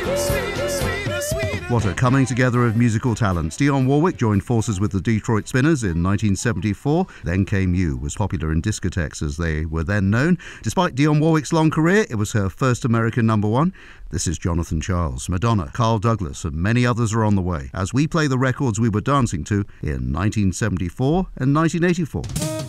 What a coming together of musical talents. Dionne Warwick joined forces with the Detroit Spinners in 1974. Then Came You was popular in discotheques as they were then known. Despite Dionne Warwick's long career, it was her first American number one. This is Jonathan Charles, Madonna, Carl Douglas and many others are on the way as we play the records we were dancing to in 1974 and 1984.